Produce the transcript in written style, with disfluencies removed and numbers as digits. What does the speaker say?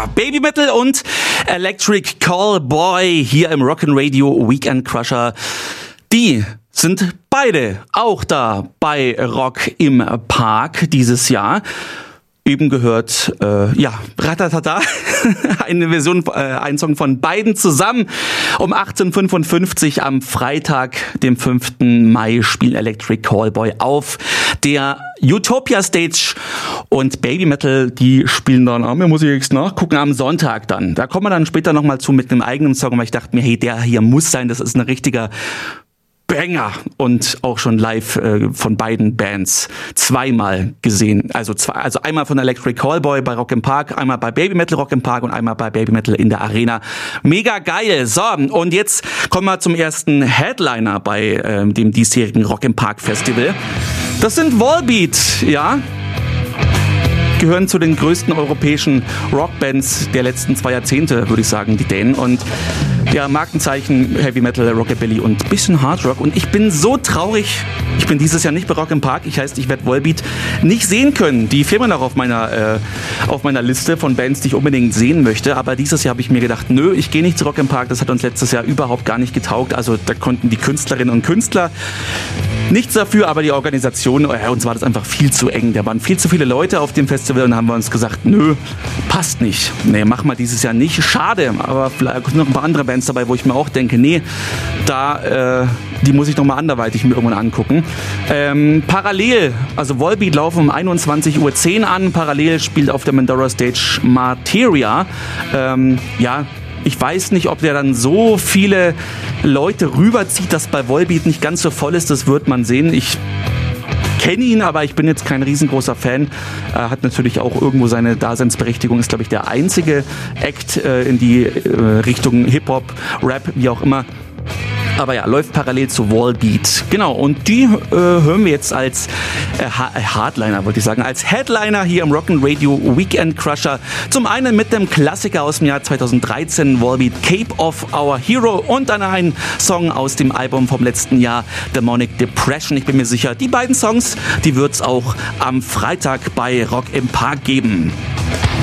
Baby Metal und Electric Callboy hier im Rock'n'Radio Weekend Crusher. Die sind beide auch da bei Rock im Park dieses Jahr. Eben gehört, Ratatata, eine Version, ein Song von beiden zusammen. Um 18:55 am Freitag, dem 5. Mai, spielt Electric Callboy auf der Utopia Stage. Und Baby Metal, die spielen dann, mir muss ich jetzt nachgucken, am Sonntag dann. Da kommen wir dann später nochmal zu mit einem eigenen Song, weil ich dachte mir, hey, der hier muss sein, das ist ein richtiger Banger und auch schon live von beiden Bands zweimal gesehen. Also einmal von Electric Callboy bei Rock im Park, einmal bei Baby Metal Rock im Park und einmal bei Baby Metal in der Arena. Mega geil. So, und jetzt kommen wir zum ersten Headliner bei dem diesjährigen Rock im Park Festival. Das sind Volbeat, ja. Gehören zu den größten europäischen Rockbands der letzten 2 Jahrzehnte, würde ich sagen, die Dänen. Und ja, Markenzeichen Heavy Metal, Rockabilly und bisschen Hard Rock. Und ich bin so traurig, ich bin dieses Jahr nicht bei Rock im Park. Ich werde Volbeat nicht sehen können. Die fehlen noch auf meiner Liste von Bands, die ich unbedingt sehen möchte. Aber dieses Jahr habe ich mir gedacht, nö, ich gehe nicht zu Rock im Park. Das hat uns letztes Jahr überhaupt gar nicht getaugt. Also da konnten die Künstlerinnen und Künstler nichts dafür, aber die Organisation, uns war das einfach viel zu eng. Da waren viel zu viele Leute auf dem Festival und haben wir uns gesagt, nö, passt nicht. Nee, machen wir dieses Jahr nicht. Schade, aber vielleicht sind noch ein paar andere Bands dabei, wo ich mir auch denke, nee, die muss ich noch mal anderweitig mir irgendwann angucken. Parallel, also Volbeat laufen um 21:10 Uhr an. Parallel spielt auf der Mandora Stage Materia. Ich weiß nicht, ob der dann so viele Leute rüberzieht, dass bei Volbeat nicht ganz so voll ist. Das wird man sehen. Ich kenne ihn, aber ich bin jetzt kein riesengroßer Fan. Hat natürlich auch irgendwo seine Daseinsberechtigung. Ist, glaube ich, der einzige Act in die Richtung Hip-Hop, Rap, wie auch immer. Aber ja, läuft parallel zu Volbeat. Genau, und die hören wir jetzt als Hardliner, wollte ich sagen, als Headliner hier im Rock'n'Radio Weekend Crusher. Zum einen mit dem Klassiker aus dem Jahr 2013, Volbeat, Cape of Our Hero, und dann ein Song aus dem Album vom letzten Jahr, Demonic Depression. Ich bin mir sicher, die beiden Songs, die wird's auch am Freitag bei Rock im Park geben.